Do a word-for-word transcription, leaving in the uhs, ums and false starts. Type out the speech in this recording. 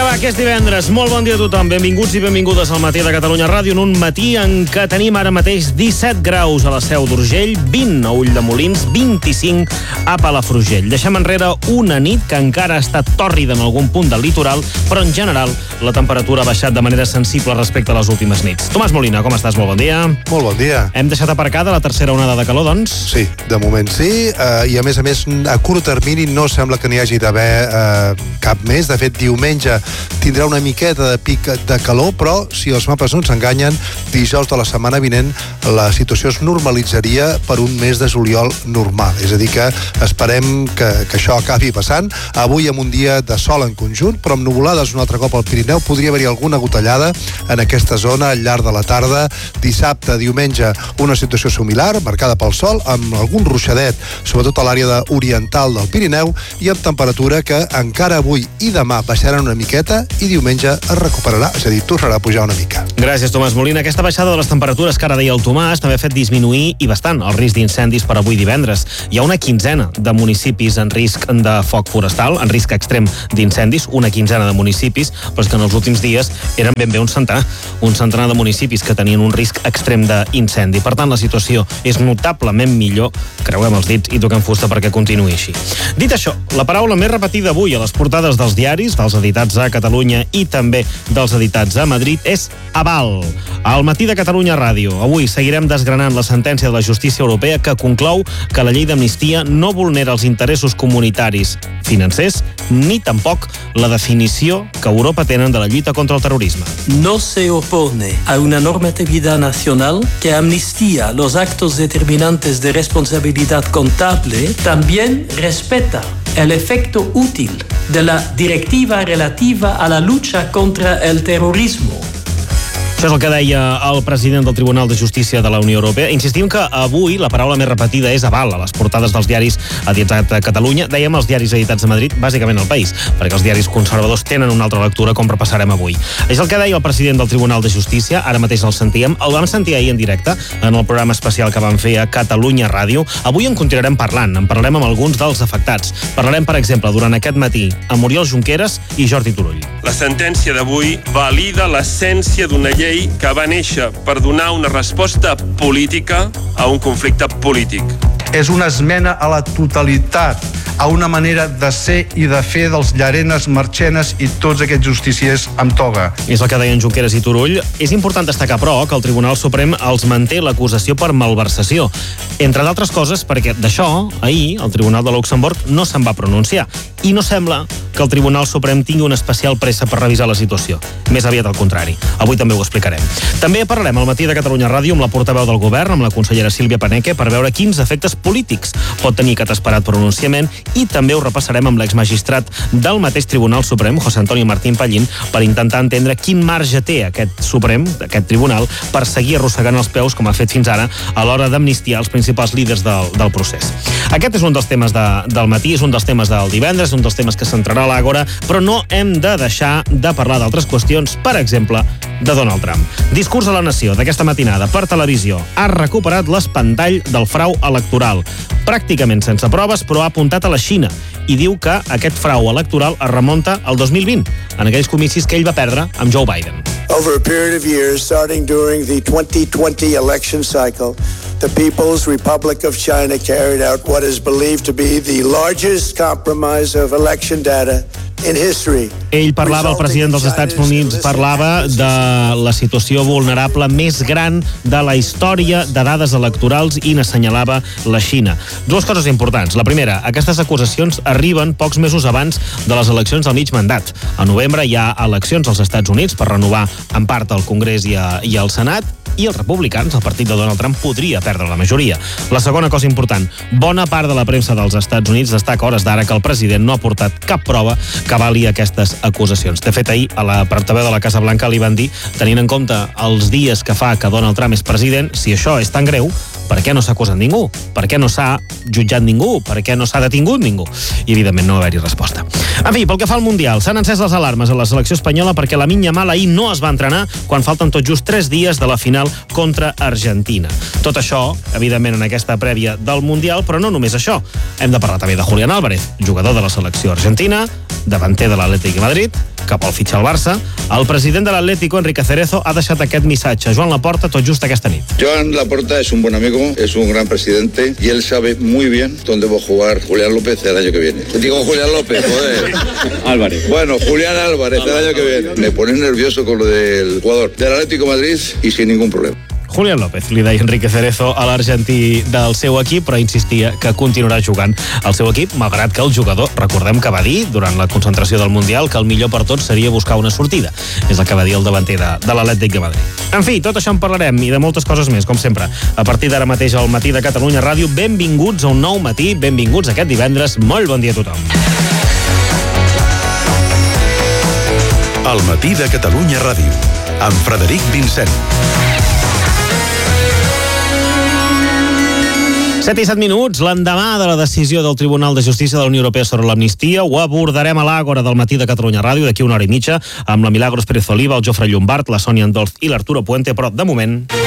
Vinga, va, que és divendres. Molt bon dia a tothom. Benvinguts i benvingudes al Matí de Catalunya Ràdio, en un matí en què tenim ara mateix disset graus a la Seu d'Urgell, vint a Ulldemolins, vint-i-cinc a Palafrugell. Deixem enrere una nit que encara ha estat tòrrida en algun punt del litoral, però en general la temperatura ha baixat de manera sensible respecte a les últimes nits. Tomàs Molina, com estàs? Molt bon dia. Molt bon dia. Hem deixat aparcada la tercera onada de calor, doncs? Sí, de moment sí, eh, i a més a més a curt termini no sembla que n'hi hagi d'haver eh, cap més. De fet, diumenge tindrà una miqueta de pic de calor, però si els mapes no ens enganyen, dijous de la setmana vinent la situació es normalitzaria per un mes de juliol normal. És a dir que esperem que, que això acabi passant. Avui amb un dia de sol en conjunt, però amb nuvolades un altre cop al Pirineu. Podria haver-hi alguna gotellada en aquesta zona al llarg de la tarda. Dissabte, diumenge, una situació similar, marcada pel sol, amb algun ruixadet, sobretot a l'àrea oriental del Pirineu, i amb temperatura que encara avui i demà baixaran una miqueta i diumenge es recuperarà, és a dir, tornarà a pujar una mica. Gràcies, Tomàs Molina. Aquesta baixada de les temperatures que ara deia el Tomàs també ha fet disminuir i bastant el risc d'incendis per avui divendres. Hi ha una quinzena de municipis en risc de foc forestal, en risc extrem d'incendis, una quinzena de municipis, però és que en els últims dies eren ben bé un centenar, un centenar de municipis que tenien un risc extrem d'incendi. Per tant, la situació és notablement millor, creuem els dits i toquem fusta perquè continuï així. Dit això, la paraula més repetida avui a les portades dels diaris, dels editats a Catalunya i també dels editats a Madrid, és aval. Al Matí de Catalunya Ràdio, avui seguirem desgranant la sentència de la justícia europea que conclou que la llei d'amnistia no vulnera els interessos comunitaris financers ni tampoc la definició que Europa tenen de la lluita contra el terrorisme. No se opone a una normatividad nacional que amnistía los actos determinantes de responsabilidad contable, también respeta el efecto útil de la directiva relativa a la lucha contra el terrorismo. Això és el que deia el president del Tribunal de Justícia de la Unió Europea. Insistim que avui la paraula més repetida és aval a les portades dels diaris editats a Catalunya. Dèiem els diaris editats a Madrid, bàsicament al País, perquè els diaris conservadors tenen una altra lectura, com repassarem avui. És el que deia el president del Tribunal de Justícia, ara mateix el sentíem, el vam sentir ahir en directe en el programa especial que vam fer a Catalunya Ràdio. Avui en continuarem parlant, en parlarem amb alguns dels afectats. Parlarem, per exemple, durant aquest matí amb Oriol Junqueras i Jordi Turull. La sentència d'avui valida l'essència d'una llei que va néixer per donar una resposta política a un conflicte polític. És una esmena a la totalitat, a una manera de ser i de fer dels Llarenes, Marchenes i tots aquests justiciers amb toga. És el que deien Junqueras i Turull. És important destacar, però, que el Tribunal Suprem els manté l'acusació per malversació. Entre d'altres coses, perquè d'això, ahir, el Tribunal de Luxemburg no se'n va pronunciar. I no sembla que el Tribunal Suprem tingui una especial pressa per revisar la situació. Més aviat al contrari. Avui també ho explicarem. També parlarem al Matí de Catalunya Ràdio amb la portaveu del govern, amb la consellera Sílvia Paneque, per veure quins efectes polítics pot tenir aquest esperat pronunciament, i també ho repassarem amb l'exmagistrat del mateix Tribunal Suprem, José Antonio Martín Pallín, per intentar entendre quin marge té aquest Suprem, aquest tribunal, per seguir arrossegant els peus, com ha fet fins ara, a l'hora d'amnistiar els principals líders del, del procés. Aquest és un dels temes de, del matí, és un dels temes del divendres, un dels temes que centrarà l'Àgora, però no hem de deixar de parlar d'altres qüestions, per exemple, de Donald Trump. Discurs a la Nació d'aquesta matinada per televisió. Ha recuperat l'espantall del frau electoral. Pràcticament sense proves, però ha apuntat a la Xina i diu que aquest frau electoral es remunta al dos mil vint, en aquells comicis que ell va perdre amb Joe Biden. Over a period of years, starting during the twenty twenty election cycle, the People's Republic of China carried out what is believed to be the largest compromise of election data in history. Ell parlava, el president dels Estats Units parlava de la situació vulnerable més gran de la història de dades electorals i n'assenyalava la Xina. Dues coses importants. La primera, aquestes acusacions arriben pocs mesos abans de les eleccions del mig mandat. A novembre hi ha eleccions als Estats Units per renovar en part el Congrés i, a, i el Senat, i els republicans, el partit de Donald Trump, podria perdre la majoria. La segona cosa important, bona part de la premsa dels Estats Units destaca a hores d'ara que el president no ha portat cap prova que avali aquestes acusacions. De fet, ahir a la portaveu de la Casa Blanca li van dir, tenint en compte els dies que fa que Donald Trump és president, si això és tan greu, per què no s'ha acusat ningú? Per què no s'ha jutjat ningú? Per què no s'ha detingut ningú? I, evidentment, no va haver-hi resposta. En fi, pel que fa al Mundial, s'han encès les alarmes a la selecció espanyola perquè Lamine Yamal ahir no es va entrenar quan falten tot just tres dies de la final contra Argentina. Tot això, evidentment, en aquesta prèvia del Mundial, però no només això. Hem de parlar també de Julián Álvarez, jugador de la selecció argentina, davanter de l'Atlètic de Madrid, que vol fitxar el Barça, el president de l'Atlético, Enrique Cerezo, ha deixat aquest missatge a Joan Laporta tot just aquesta nit. Joan Laporta es un buen amigo, es un gran presidente y él sabe muy bien dónde va a jugar Julián López el año que viene. Digo Julián López, joder. Álvarez. Bueno, Julián Álvarez el año que viene. Me pone nervioso con lo del jugador del Atlético de Madrid y sin ningún problema. Julián López, li deia Enrique Cerezo a l'argentí del seu equip, però insistia que continuarà jugant al seu equip, malgrat que el jugador, recordem que va dir durant la concentració del Mundial que el millor per tots seria buscar una sortida. És el que va dir el davanter de, de l'Atlètic de Madrid. En fi, tot això en parlarem i de moltes coses més, com sempre. A partir d'ara mateix al Matí de Catalunya Ràdio, benvinguts a un nou matí, benvinguts aquest divendres, molt bon dia a tothom. El Matí de Catalunya Ràdio, amb Frederic Vincent. set i set minuts, l'endemà de la decisió del Tribunal de Justícia de la Unió Europea sobre l'amnistia, ho abordarem a l'Àgora del Matí de Catalunya Ràdio d'aquí una hora i mitja amb la Milagros Pérez Oliva, el Jofre Llombart, la Sònia Andolz i l'Arturo Puente, però de moment...